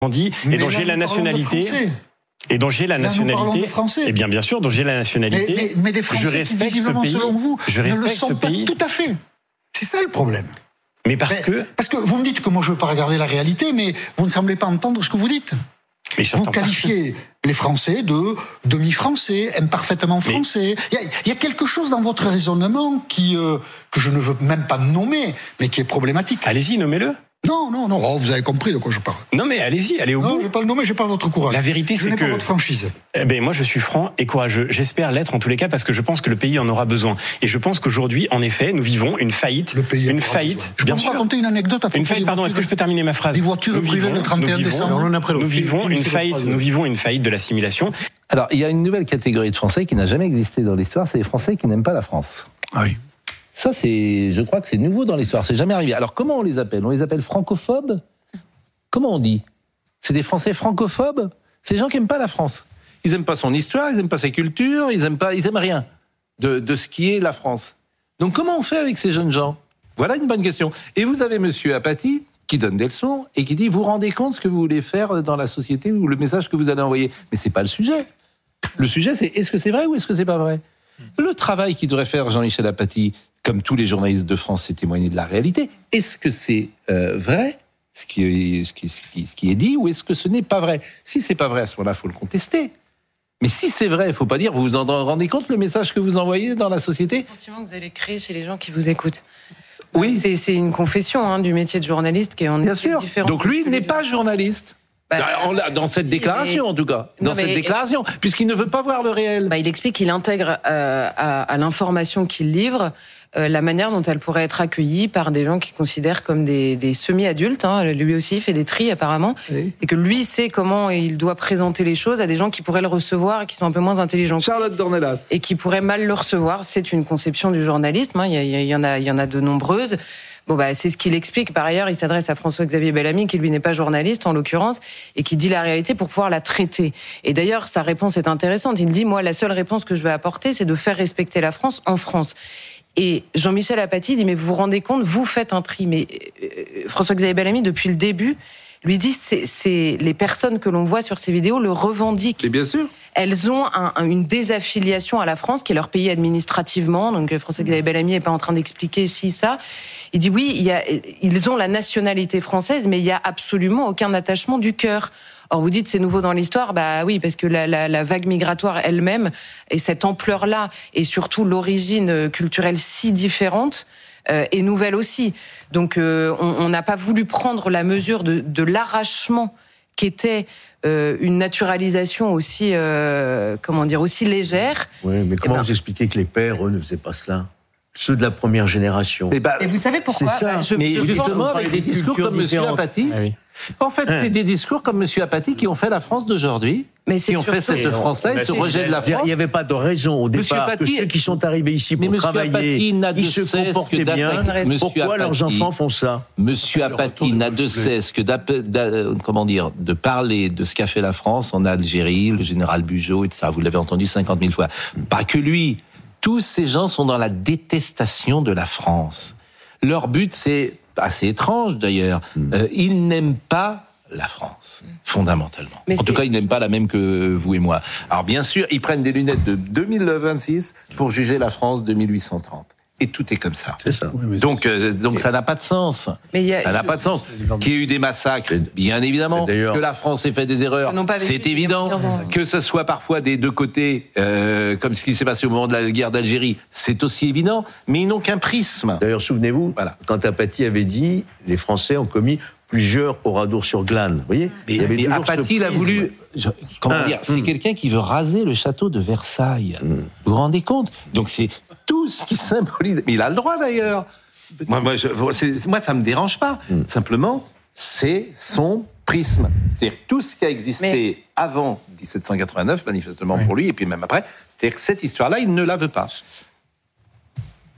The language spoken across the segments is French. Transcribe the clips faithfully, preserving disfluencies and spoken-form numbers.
dit, et dont j'ai la nationalité. Et dont j'ai la Là, nationalité. Eh bien, bien sûr, dont j'ai la nationalité. Mais, mais, mais des Français je respecte qui, visiblement, ce pays. selon vous, je respecte ne le sont ce pas pays. tout à fait. C'est ça le problème. Mais parce mais, que. Parce que vous me dites que moi je veux pas regarder la réalité, mais vous ne semblez pas entendre ce que vous dites. Mais je vous qualifiez pas. les Français de demi-français, imparfaitement français. Il y, y a quelque chose dans votre raisonnement qui euh, que je ne veux même pas nommer, mais qui est problématique. Allez-y, nommez-le. Non, non, non, oh, vous avez compris de quoi je parle. Non, mais allez-y, allez au non, bout. Non, je ne vais pas le nommer, je n'ai pas votre courage. La vérité, je c'est n'ai que... pas votre franchise. Eh ben, moi, je suis franc et courageux. J'espère l'être en tous les cas parce que je pense que le pays en aura besoin. Et je pense qu'aujourd'hui, en effet, nous vivons une faïte. Le pays une faillite. Besoin. Je peux vous raconter une anecdote à propos Une faillite, pardon, est-ce que je peux terminer ma phrase? Des voitures privées le trente et un décembre. Nous vivons une faillite, nous vivons une faillite de l'assimilation. Alors, il y a une nouvelle catégorie de Français qui n'a jamais existé dans l'histoire, c'est les Français qui n'aiment pas la France. Ah oui. Ça, c'est, je crois que c'est nouveau dans l'histoire, c'est jamais arrivé. Alors, comment on les appelle? On les appelle francophobes? Comment on dit? C'est des Français francophobes? C'est des gens qui n'aiment pas la France. Ils n'aiment pas son histoire, ils n'aiment pas sa culture, ils n'aiment pas, ils aiment rien de, de ce qui est la France. Donc comment on fait avec ces jeunes gens? Voilà une bonne question. Et vous avez Monsieur Apathy qui donne des leçons et qui dit, vous vous rendez compte ce que vous voulez faire dans la société ou le message que vous allez envoyer? Mais c'est pas le sujet. Le sujet, c'est est-ce que c'est vrai ou est-ce que c'est pas vrai? Le travail qu'il devrait faire Jean-Michel Apathy, comme tous les journalistes de France, c'est témoigner de la réalité. Est-ce que c'est euh, vrai? Ce qui, est, ce, qui, ce, qui, ce qui est dit, ou est-ce que ce n'est pas vrai? Si c'est pas vrai, à ce moment-là, il faut le contester. Mais si c'est vrai, il ne faut pas dire, vous vous en rendez compte le message que vous envoyez dans la société? Le sentiment que vous allez créer chez les gens qui vous écoutent. Oui. C'est, c'est une confession hein, du métier de journaliste qui est en Bien sûr. différent. Donc lui, il n'est pas journaliste. Bah, dans cette si, déclaration, mais... en tout cas. Dans non, cette mais... déclaration, puisqu'il ne veut pas voir le réel. Bah, il explique qu'il intègre euh, à, à l'information qu'il livre euh, la manière dont elle pourrait être accueillie par des gens qu'il considère comme des, des semi-adultes. Hein. Lui aussi, il fait des tris, apparemment. Oui. C'est que lui sait comment il doit présenter les choses à des gens qui pourraient le recevoir et qui sont un peu moins intelligents. Charlotte Dornelas. Et qui pourraient mal le recevoir. C'est une conception du journalisme. Hein. Il, y a, il, y en a, il y en a de nombreuses. Bon bah c'est ce qu'il explique. Par ailleurs, il s'adresse à François-Xavier Bellamy, qui lui n'est pas journaliste en l'occurrence, et qui dit la réalité pour pouvoir la traiter. Et d'ailleurs, sa réponse est intéressante. Il dit, moi, la seule réponse que je vais apporter, c'est de faire respecter la France en France. Et Jean-Michel Apathy dit, mais vous vous rendez compte, vous faites un tri. Mais euh, François-Xavier Bellamy, depuis le début, lui dit, c'est, c'est les personnes que l'on voit sur ces vidéos le revendiquent. Et bien sûr. Elles ont un, un, une désaffiliation à la France, qui est leur pays administrativement. Donc François-Xavier Bellamy n'est pas en train d'expliquer si, ça. Il dit oui, il y a, ils ont la nationalité française, mais il n'y a absolument aucun attachement du cœur. Or, vous dites c'est nouveau dans l'histoire, bah oui, parce que la, la, la vague migratoire elle-même, et cette ampleur-là, et surtout l'origine culturelle si différente, euh, est nouvelle aussi. Donc euh, on n'a pas voulu prendre la mesure de, de l'arrachement qu'était euh, une naturalisation aussi, euh, comment dire, aussi légère. Oui, mais comment ben, vous expliquez que les pères, eux, ne faisaient pas cela? Ceux de la première génération. Et, bah, et vous savez pourquoi? C'est ça. Bah, je, mais je justement, avec des discours comme M. Apathy. Ah oui. En fait, hein. c'est des discours comme M. Apathy qui ont fait la France d'aujourd'hui, mais qui ont fait cette France-là et ce rejet de la France. Il n'y avait pas de raison au départ Apathy, que ceux qui sont arrivés ici pour travailler, ils se comportaient bien. Pourquoi leurs enfants font ça? M. Apathy n'a de cesse que comment dire, de parler de ce qu'a fait la France en Algérie, le général Bugeaud, et ça, vous l'avez entendu cinquante mille fois. Pas que lui. Tous ces gens sont dans la détestation de la France. Leur but, c'est assez étrange d'ailleurs. Mmh. Euh, ils n'aiment pas la France, fondamentalement. Mais en c'est... tout cas, ils n'aiment pas la même que vous et moi. Alors bien sûr, ils prennent des lunettes de deux mille vingt-six pour juger la France de mille huit cent trente. Et tout est comme ça. C'est ça. Oui, donc, euh, donc ça n'a pas de sens. Mais a, ça n'a pas de sens. Qu'il y ait eu des massacres, bien évidemment. Que la France ait fait des erreurs, c'est évident. Que ce soit parfois des deux côtés, euh, comme ce qui s'est passé au moment de la guerre d'Algérie, c'est aussi évident. Mais ils n'ont qu'un prisme. D'ailleurs, souvenez-vous, voilà. quand Apathy avait dit, les Français ont commis plusieurs Oradour-sur-Glane. Vous voyez? Mais, mais Apathy l'a voulu. Je, comment ah, dire? C'est hum. quelqu'un qui veut raser le château de Versailles. Hum. Vous vous rendez compte? Donc c'est tout ce qui symbolise. Mais il a le droit d'ailleurs. Moi, moi, je, c'est, moi ça me dérange pas. Hum. Simplement, c'est son prisme. C'est-à-dire tout ce qui a existé mais... avant dix-sept cent quatre-vingt-neuf, manifestement oui. pour lui, et puis même après. C'est-à-dire que cette histoire-là, il ne la veut pas.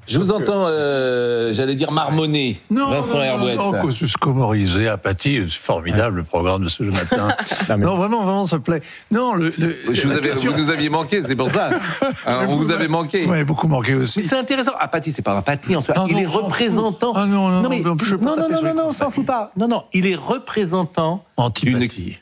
Je vous entends, euh, j'allais dire marmonner, non, Vincent Herbouët. Non, non, Cosmorisé, Apathie, c'est formidable le programme de ce matin. non, mais... non, vraiment, vraiment, ça me plaît. Non, le, le, je vous, avais, question... vous nous aviez manqué, c'est pour ça. Alors, vous, vous avez manqué. Oui, beaucoup manqué aussi. Mais c'est intéressant. Apathie, c'est pas Apathie en soi. Non, il non, est représentant. Ah non, non, non, mais... non, je non, non, non, non, non, on s'en fout pas. Non, non, il est représentant. Antipathie.